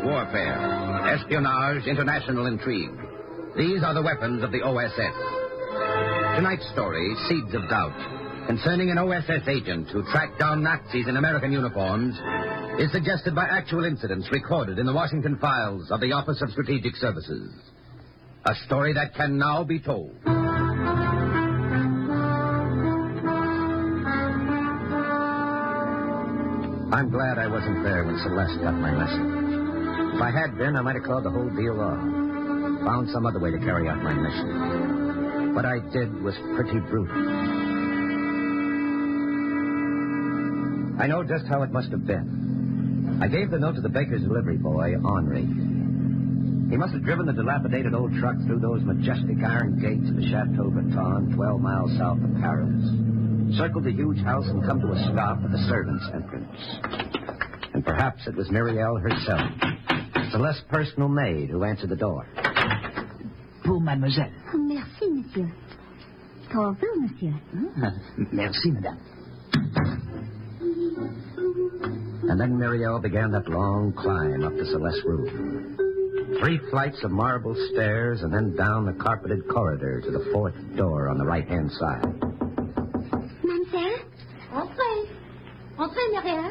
warfare, espionage, international intrigue. These are the weapons of the OSS. Tonight's story, Seeds of Doubt, concerning an OSS agent who tracked down Nazis in American uniforms, is suggested by actual incidents recorded in the Washington files of the Office of Strategic Services. A story that can now be told. I'm glad I wasn't there when Celeste got my message. If I had been, I might have called the whole deal off. Found some other way to carry out my mission. What I did was pretty brutal. I know just how it must have been. I gave the note to the baker's delivery boy, Henri. He must have driven the dilapidated old truck through those majestic iron gates of the Chateau Breton, 12 miles south of Paris, circled the huge house and come to a stop at the servants' entrance. And perhaps it was Muriel herself, Celeste's personal maid, who answered the door. Pour mademoiselle. Merci, monsieur. Pour vous, monsieur. Merci, madame. And then Muriel began that long climb up to Celeste's room. 3 flights of marble stairs and then down the carpeted corridor to the 4th door on the right-hand side. Mademoiselle? Entrez. Entrez, Muriel.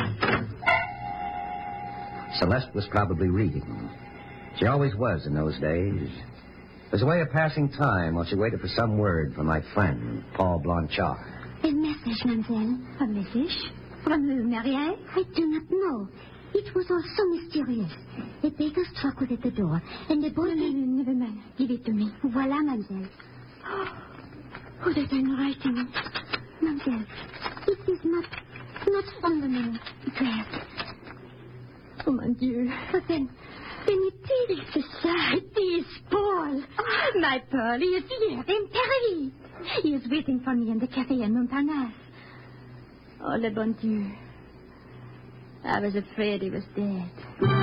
Celeste was probably reading. She always was in those days. It was a way of passing time while she waited for some word from my friend, Paul Blanchard. A message, mademoiselle. A message? From who, Muriel? I do not know. It was all so mysterious. A baker's truck was at the door, and the boy... Never mind. Give it to me. Voilà, mademoiselle. Oh, that handwriting. Mademoiselle, it is not from the man. There. Oh, mon Dieu. But then it is... It is Paul. Oh, my Paul, he is here in Paris. He is waiting for me in the cafe in Montparnasse. Oh, le bon Dieu. I was afraid he was dead.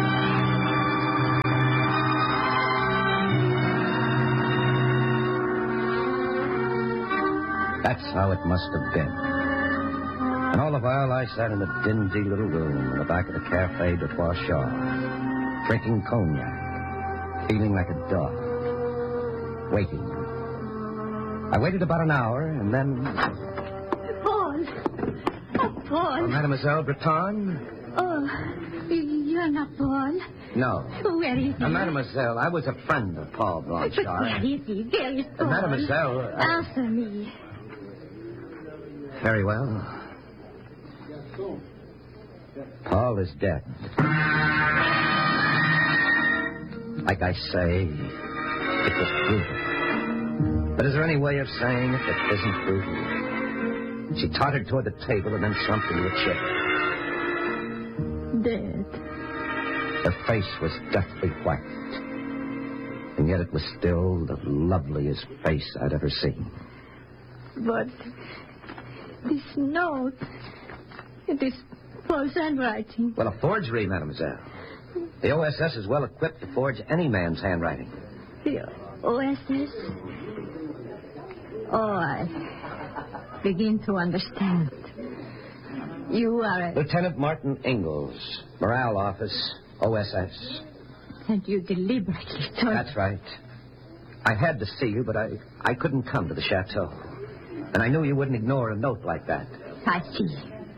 That's how it must have been. And all the while I sat in a dingy little room in the back of the Café de Trois Chars, drinking cognac, feeling like a dog, waiting. I waited about an hour, and then... Paul! Oh, Paul! Oh, Mademoiselle Breton? Oh, you're not Paul? No. Where is he? Mademoiselle, I was a friend of Paul Blanchard. But where is he? Where is Paul? Mademoiselle... Answer me. Very well. Paul is dead. Like I say, it was brutal. But is there any way of saying it that isn't brutal? She tottered toward the table and then slumped into a chair. Dead. Her face was deathly white. And yet it was still the loveliest face I'd ever seen. But this note, it is Paul's handwriting. Well, a forgery, mademoiselle. The OSS is well equipped to forge any man's handwriting. The OSS? Oh, I begin to understand. You are a... Lieutenant Martin Ingalls, Morale Office, OSS. And you deliberately told... That's right. I had to see you, but I couldn't come to the chateau. And I knew you wouldn't ignore a note like that. I see.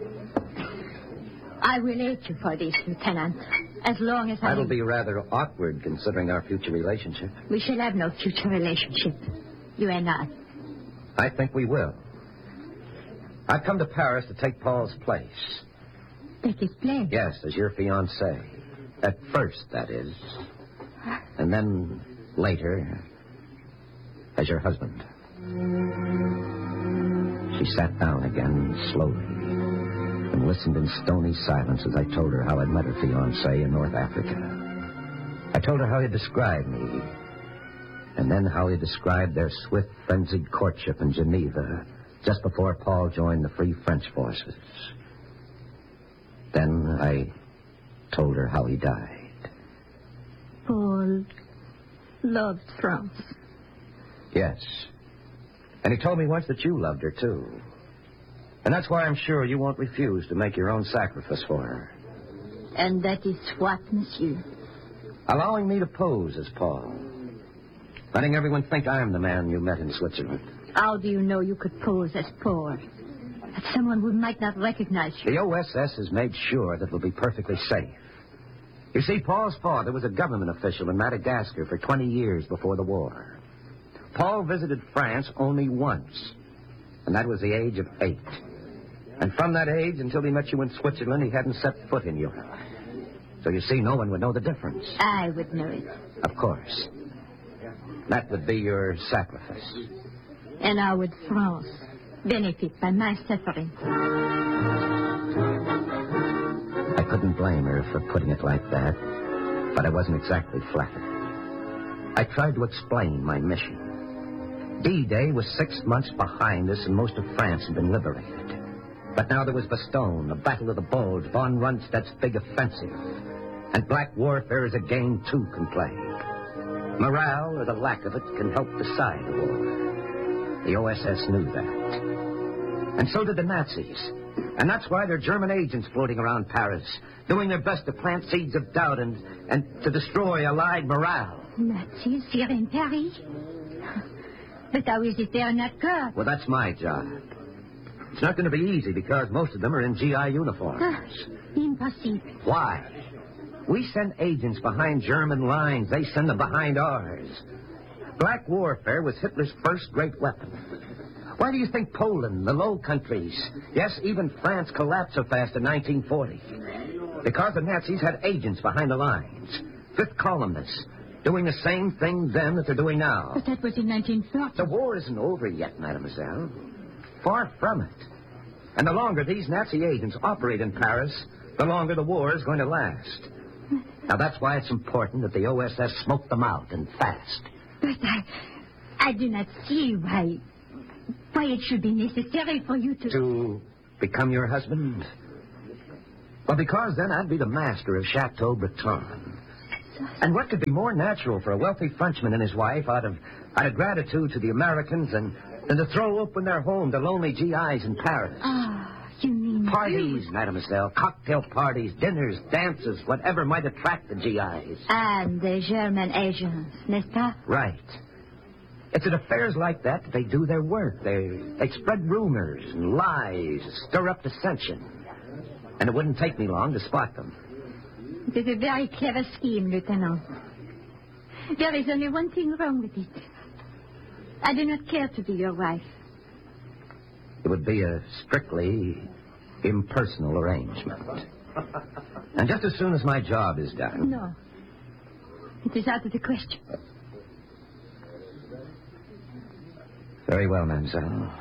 I will aid you for this, Lieutenant, as long as I... That'll be rather awkward, considering our future relationship. We shall have no future relationship, you and I. I think we will. I've come to Paris to take Paul's place. Take his place? Yes, as your fiancé. At first, that is. And then, later, as your husband. She sat down again, slowly, and listened in stony silence as I told her how I'd met her fiancé in North Africa. I told her how he described me, and then how he described their swift, frenzied courtship in Geneva just before Paul joined the Free French forces. Then I told her how he died. Paul loved France. Yes. And he told me once that you loved her, too. And that's why I'm sure you won't refuse to make your own sacrifice for her. And that is what, monsieur? allowing me to pose as Paul. Letting everyone think I'm the man you met in Switzerland. How do you know you could pose as Paul? That someone who might not recognize you. The OSS has made sure that we'll be perfectly safe. You see, Paul's father was a government official in Madagascar for 20 years before the war. Paul visited France only once, and that was the age of 8. And from that age until he met you in Switzerland, he hadn't set foot in Europe. So you see, no one would know the difference. I would know it. Of course. That would be your sacrifice. And how would France benefit by my suffering? I couldn't blame her for putting it like that, but I wasn't exactly flattered. I tried to explain my mission. D-Day was 6 months behind us, and most of France had been liberated. But now there was Bastogne, the Battle of the Bulge, von Rundstedt's big offensive. And black warfare is a game two can play. Morale, or the lack of it, can help decide a war. The OSS knew that. And so did the Nazis. And that's why there are German agents floating around Paris, doing their best to plant seeds of doubt and to destroy Allied morale. Nazis here in Paris? But how is it they're not caught? Well, that's my job. It's not going to be easy because most of them are in GI uniforms. Impossible. Why? We send agents behind German lines. They send them behind ours. Black warfare was Hitler's first great weapon. Why do you think Poland, the Low Countries, yes, even France collapsed so fast in 1940? Because the Nazis had agents behind the lines. Fifth columnists, doing the same thing then that they're doing now. But that was in 1940. The war isn't over yet, mademoiselle. Far from it. And the longer these Nazi agents operate in Paris, the longer the war is going to last. Now, that's why it's important that the OSS smoke them out, and fast. But I do not see why it should be necessary for you to... To become your husband? Well, because then I'd be the master of Chateau Breton. And what could be more natural for a wealthy Frenchman and his wife out of gratitude to the Americans than to throw open their home to lonely GIs in Paris? You mean... Parties, mademoiselle. Cocktail parties, dinners, dances, whatever might attract the GIs. And the German agents, n'est-ce pas? Right. It's at affairs like that they do their work. They spread rumors and lies, stir up dissension. And it wouldn't take me long to spot them. It is a very clever scheme, Lieutenant. There is only one thing wrong with it. I do not care to be your wife. It would be a strictly impersonal arrangement. And just as soon as my job is done... No. It is out of the question. Very well, mademoiselle.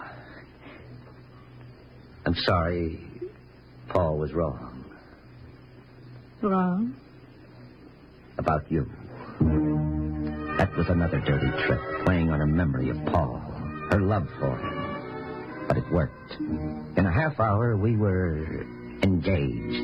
I'm sorry Paul was wrong. Wrong? About you. That was another dirty trick, playing on her memory of Paul, her love for him. But it worked. In a half hour, we were engaged.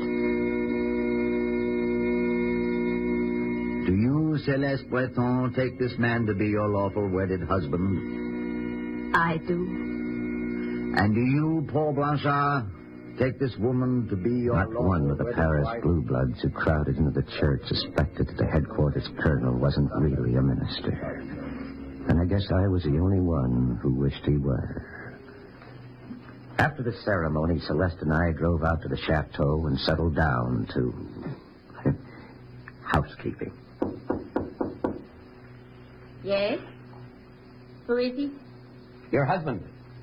Do you, Celeste Breton, take this man to be your lawful wedded husband? I do. And do you, Paul Blanchard, take this woman to be your Not lawful one of the wedded Paris wife? blue bloods who crowded into the church suspected that the headquarters colonel wasn't really a minister. And I guess I was the only one who wished he were. After the ceremony, Celeste and I drove out to the chateau and settled down to housekeeping. Yes? Who is he? Your husband.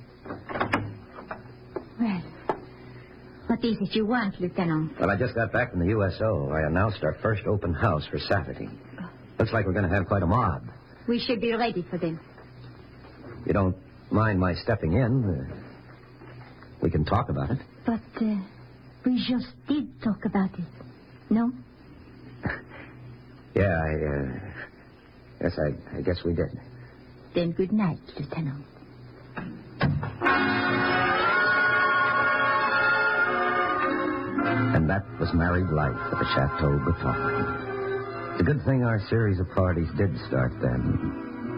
Well, what is it you want, Lieutenant? Well, I just got back from the USO. I announced our first open house for Saturday. Looks like we're going to have quite a mob. We should be ready for them. You don't mind my stepping in? We can talk about it. But we just did talk about it. No? Yeah, I guess we did. Then good night, Lieutenant. And that was married life at the Chateau Breton. It's a good thing our series of parties did start then.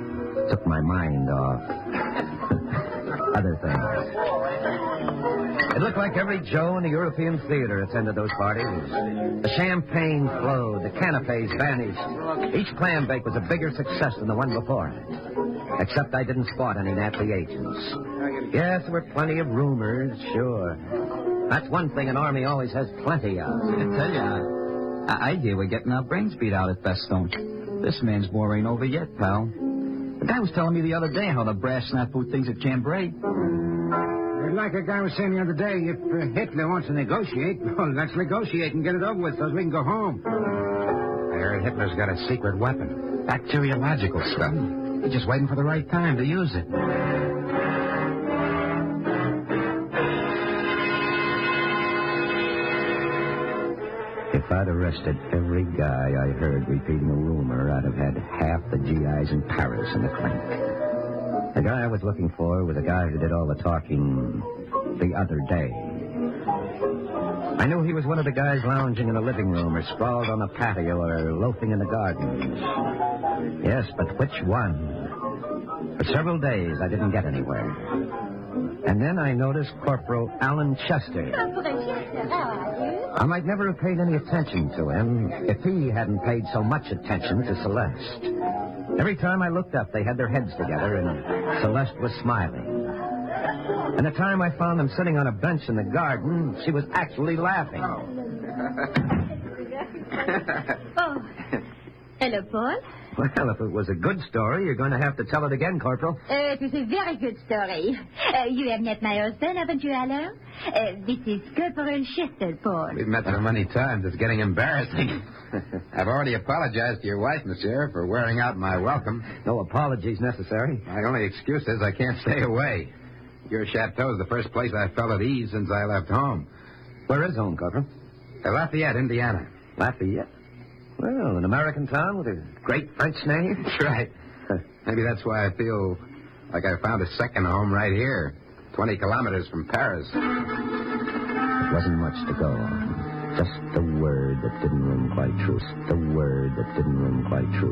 Took my mind off other things. It looked like every Joe in the European theater attended those parties. The champagne flowed, the canapes vanished. Each clam bake was a bigger success than the one before it. Except I didn't spot any Nazi agents. Yes, there were plenty of rumors, sure. That's one thing an army always has plenty of. I tell you, I hear we're getting our brains beat out at Bastogne. This man's war ain't over yet, pal. The guy was telling me the other day how the brass snafu things at Cambrai. Like a guy was saying the other day, if Hitler wants to negotiate, well, let's negotiate and get it over with so we can go home. I heard Hitler's got a secret weapon. Bacteriological stuff. He's just waiting for the right time to use it. If I'd arrested every guy I heard repeating a rumor, I'd have had half the GIs in Paris in the clink. The guy I was looking for was a guy who did all the talking the other day. I knew he was one of the guys lounging in the living room or sprawled on the patio or loafing in the gardens. Yes, but which one? For several days, I didn't get anywhere. And then I noticed Corporal Alan Chester. I might never have paid any attention to him if he hadn't paid so much attention to Celeste. Every time I looked up, they had their heads together, and Celeste was smiling. And the time I found them sitting on a bench in the garden, she was actually laughing. Oh. Hello, Paul. Well, if it was a good story, you're going to have to tell it again, Corporal. It was a very good story. You have met my husband, haven't you, Alain? This is Corporal Chester, Paul. We've met so many times, it's getting embarrassing. I've already apologized to your wife, monsieur, for wearing out my welcome. No apologies necessary. My only excuse is I can't stay away. Your chateau is the first place I felt at ease since I left home. Where is home, Corporal? Lafayette, Indiana. Lafayette? Well, an American town with a great French name. That's right. Maybe that's why I feel like I found a second home right here, 20 kilometers from Paris. It wasn't much to go on. Just the word that didn't ring quite true. The word that didn't ring quite true.